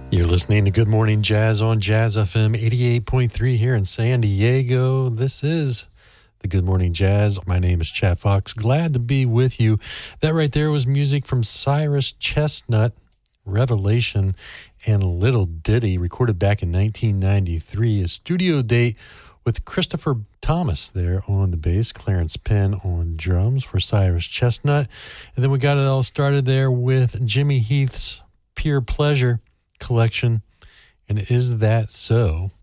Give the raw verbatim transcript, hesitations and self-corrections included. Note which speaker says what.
Speaker 1: You're listening to Good Morning Jazz on Jazz F M eighty-eight point three here in San Diego. This is the Good Morning Jazz. My name is Chad Fox. Glad to be with you. That right there was music from Cyrus Chestnut, Revelation, and Little Ditty, recorded back in nineteen ninety-three. A studio date with Christopher Thomas there on the bass, Clarence Penn on drums for Cyrus Chestnut. And then we got it all started there with Jimmy Heath's Pure Pleasure collection, and Is That So?